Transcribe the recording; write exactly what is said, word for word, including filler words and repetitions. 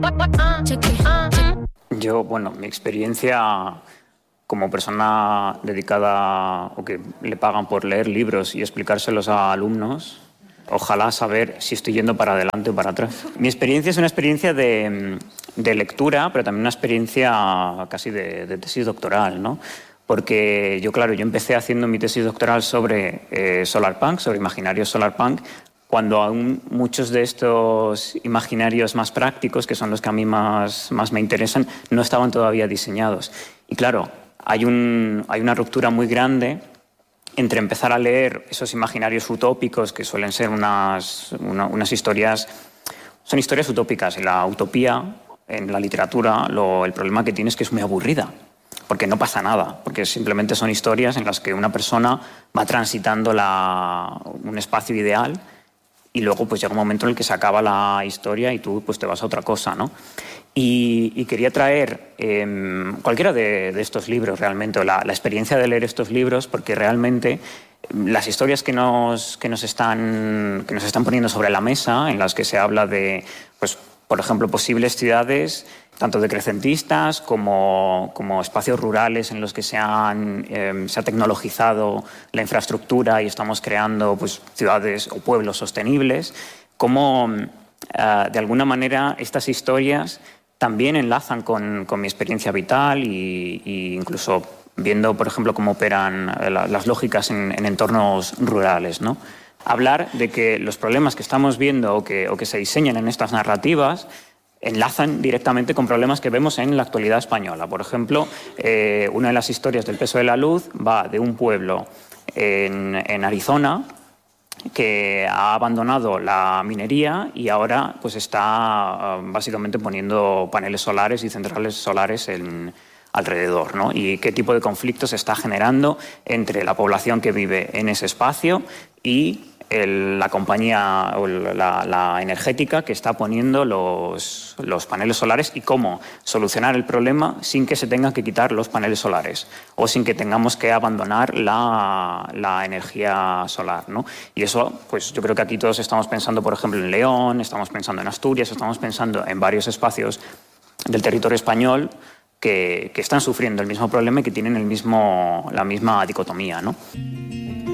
Yo, bueno, mi experiencia como persona dedicada o que le pagan por leer libros y explicárselos a alumnos, ojalá saber si estoy yendo para adelante o para atrás. Mi experiencia es una experiencia de, de lectura, pero también una experiencia casi de, de tesis doctoral, ¿no? Porque yo, claro, yo empecé haciendo mi tesis doctoral sobre eh, solarpunk, sobre imaginarios solarpunk, cuando aún muchos de estos imaginarios más prácticos, que son los que a mí más, más me interesan, no estaban todavía diseñados. Y claro, hay, un, hay una ruptura muy grande entre empezar a leer esos imaginarios utópicos, que suelen ser unas, una, unas historias, son historias utópicas, y la utopía en la literatura, lo, el problema que tiene es que es muy aburrida, porque no pasa nada, porque simplemente son historias en las que una persona va transitando la, un espacio ideal y luego pues llega un momento en el que se acaba la historia y tú pues te vas a otra cosa, ¿no? Y, y quería traer eh, cualquiera de, de estos libros realmente, o la, la experiencia de leer estos libros, porque realmente las historias que nos, que nos están, que nos están poniendo sobre la mesa, en las que se habla de, pues, por ejemplo, posibles ciudades, tanto decrecentistas como, como espacios rurales en los que se, han, eh, se ha tecnologizado la infraestructura y estamos creando pues, ciudades o pueblos sostenibles, como eh, de alguna manera estas historias también enlazan con, con mi experiencia vital y, y incluso viendo, por ejemplo, cómo operan la, las lógicas en, en entornos rurales, ¿no? Hablar de que los problemas que estamos viendo o que, o que se diseñan en estas narrativas enlazan directamente con problemas que vemos en la actualidad española. Por ejemplo, eh, una de las historias del peso de la luz va de un pueblo en, en Arizona que ha abandonado la minería y ahora pues, está uh, básicamente poniendo paneles solares y centrales solares en, alrededor, ¿no? Y qué tipo de conflictos se está generando entre la población que vive en ese espacio y el, la compañía o la, la energética que está poniendo los, los paneles solares y cómo solucionar el problema sin que se tengan que quitar los paneles solares o sin que tengamos que abandonar la, la energía solar, ¿no? Y eso, pues yo creo que aquí todos estamos pensando, por ejemplo, en León, estamos pensando en Asturias, estamos pensando en varios espacios del territorio español que, que están sufriendo el mismo problema y que tienen el mismo, la misma dicotomía, ¿no?